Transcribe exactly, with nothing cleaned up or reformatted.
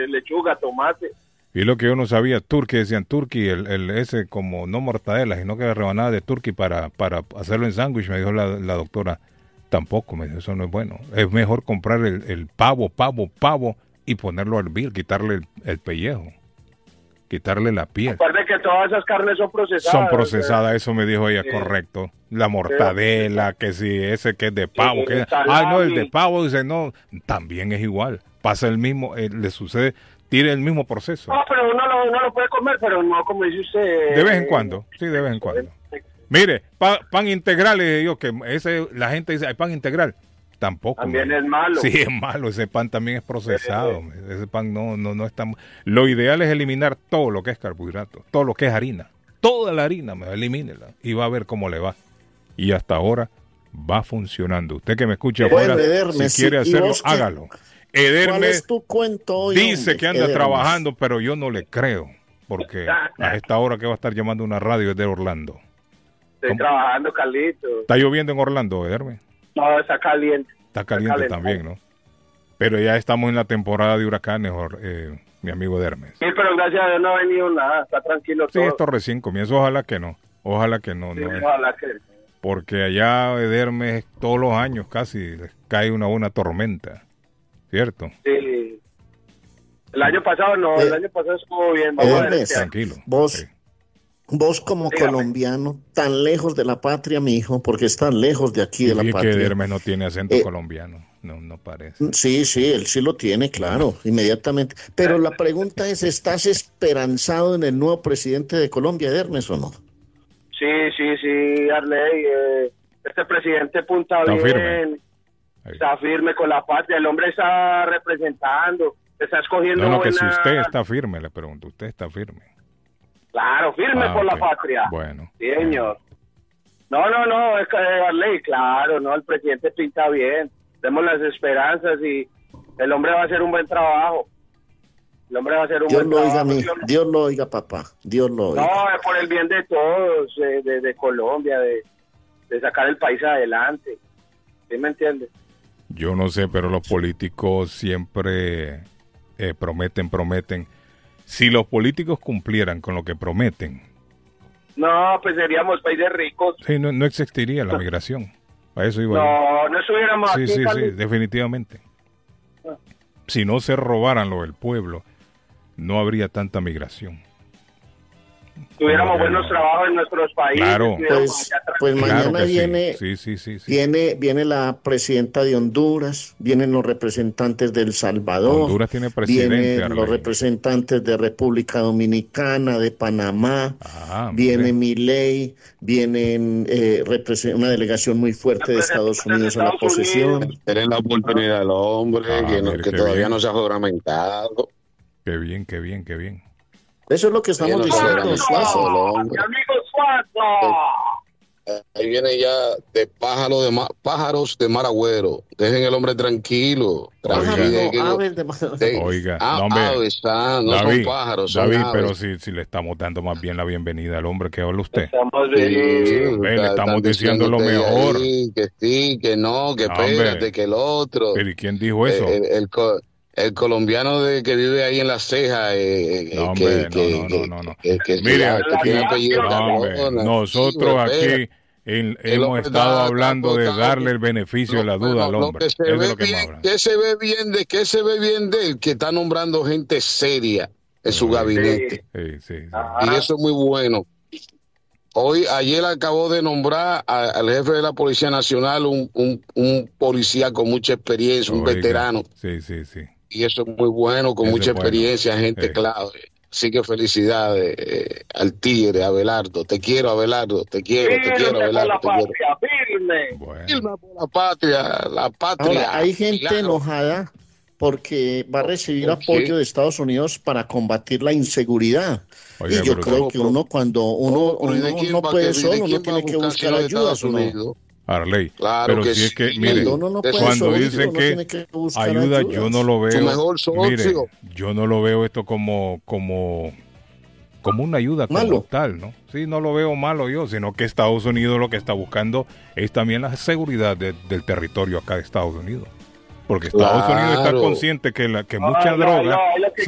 lechuga, tomate. Y lo que yo no sabía, turkey, decían turkey, el, el ese como no mortadela, sino que la rebanada de turkey para, para hacerlo en sándwich, me dijo la, la doctora, tampoco, me dijo, eso no es bueno. Es mejor comprar el, el pavo, pavo, pavo y ponerlo a hervir, quitarle el, el pellejo, quitarle la piel. Recuerde que todas esas carnes son procesadas. Son procesadas, eso me dijo ella, sí. Correcto. La mortadela, que si ese que es de pavo, sí, que ay no, el de pavo, dice no, también es igual, pasa el mismo, eh, le sucede, tiene el mismo proceso. No, pero uno lo, uno lo puede comer, pero no como dice usted. De vez en cuando, sí, de vez en cuando. Mire, pa, pan integral, le digo que ese, la gente dice, hay pan integral. Tampoco. También man. es malo. Sí, es malo, ese pan también es procesado. Sí, sí. Ese pan no, no, no está... Lo ideal es eliminar todo lo que es carbohidrato, todo lo que es harina. Toda la harina, me elimínela y va a ver cómo le va. Y hasta ahora va funcionando. Usted que me escucha afuera, bueno, Edermes, si quiere hacerlo, hágalo. Edermes, ¿cuál es tu cuento hoy, dice hombre? que anda Edermes. trabajando, pero yo no le creo. Porque a esta hora que va a estar llamando una radio es de Orlando. Estoy ¿Cómo? trabajando, Carlito. ¿Está lloviendo en Orlando, Edermes? No, está caliente. Está caliente está también, ¿no? Pero ya estamos en la temporada de huracanes, eh, mi amigo Edermes. Sí, pero gracias a Dios no ha venido nada, está tranquilo todo. Sí, esto recién comienza, ojalá que no, ojalá que no. Sí, no ojalá que porque allá Edermes todos los años casi cae una buena tormenta, ¿cierto? Sí. El año pasado no, eh, el año pasado estuvo bien. Vamos Edermes, a ver, tranquilo. Vos... Sí. Vos como Dígame. colombiano, tan lejos de la patria, mi hijo, porque estás lejos de aquí y de la patria. Que Edermes no tiene acento eh, colombiano, no, no parece. Sí, sí, él sí lo tiene, claro, inmediatamente. Pero la pregunta es, ¿estás esperanzado en el nuevo presidente de Colombia, Edermes, o no? Sí, sí, sí, Arley, eh, este presidente punta está bien, firme. Está firme con la patria, el hombre está representando, está escogiendo No, no, buena... que si usted está firme, le pregunto, usted está firme. Claro, firme ah, por okay. la patria. Bueno. Sí, señor. No, no, no, es que Arley, claro, no, el presidente pinta bien. Tenemos las esperanzas y el hombre va a hacer un buen trabajo. El hombre va a hacer un Dios buen lo trabajo. Oiga, mi, Dios lo oiga, papá. Dios lo oiga. No, es por el bien de todos, de, de, de Colombia, de, de sacar el país adelante. ¿Sí me entiendes? Yo no sé, pero los políticos siempre eh, prometen, prometen. Si los políticos cumplieran con lo que prometen... No, pues seríamos países ricos. Sí, no, no existiría la migración. A eso iba. No, no estuviéramos sí, aquí. Sí, sí, sí, definitivamente. Ah. Si no se robaran lo del pueblo, no habría tanta migración. Tuviéramos buenos trabajos en nuestros países. Claro. Pues, pues mañana claro viene, sí. Sí, sí, sí, viene viene la presidenta de Honduras, vienen los representantes de El Salvador, Honduras tiene presidente, vienen Arley. los representantes de República Dominicana, de Panamá, ah, viene Milei, vienen eh, una delegación muy fuerte de Estados Unidos a la posesión. Tienen la oportunidad del hombre, ah, que, no, que todavía bien. no se ha juramentado. Qué bien, qué bien, qué bien. Eso es lo que estamos diciendo, Suazo. Mi amigo Suazo. Ahí viene ya de pájaro de ma pájaros de mar agüero. Dejen el hombre tranquilo. Oiga, no, aves de mar... de, Oiga ah, no, hombre, aves, ah, no David, son pájaros, son David, aves. pero si, si le estamos dando más bien la bienvenida al hombre que habla usted. Estamos, sí, Ve, le estamos diciendo lo mejor. Ahí, que sí, que no, que no, espérate, hombre. que el otro. ¿Pero y quién dijo eso? El, el, el, el colombiano de que vive ahí en la ceja, eh, no, que, hombre, que, no, no, no, no, que, que, Mire, que, aquí, que tiene apellido no, Cardona. nosotros sí, aquí el, hemos estado hablando de darle el beneficio de la duda al hombre. Que se, ve bien, que se ve bien de que se ve bien de él, que está nombrando gente seria en su sí, gabinete. Sí, sí, sí. Y eso es muy bueno. Hoy, ayer acabó de nombrar a, al jefe de la Policía Nacional, un, un, un policía con mucha experiencia, un Oiga, veterano. Sí, sí, sí. Y eso es muy bueno, con eso mucha experiencia, bueno. gente sí. clave. Así que felicidades eh, al tigre, Abelardo. Te quiero, Abelardo. Te quiero, firme te quiero, Abelardo. La te patria, quiero. Firme. Bueno. Firme por la patria, la patria. Ahora, hay gente claro. enojada porque va a recibir apoyo sí. de Estados Unidos para combatir la inseguridad. Oiga, y yo creo que uno cuando uno, uno, uno no puede solo, uno tiene que buscar ayuda. ¿No? Arley, claro pero que si sí. es que, mire, cuando, no cuando solo, dicen que, que ayuda, ayudas. yo no lo veo, mejor mire, yo no lo veo esto como, como, como una ayuda como malo. tal, ¿no? Sí, no lo veo malo yo, sino que Estados Unidos lo que está buscando es también la seguridad de, del territorio acá de Estados Unidos. Porque Estados claro. Unidos está consciente que, la, que mucha ah, droga... No, no,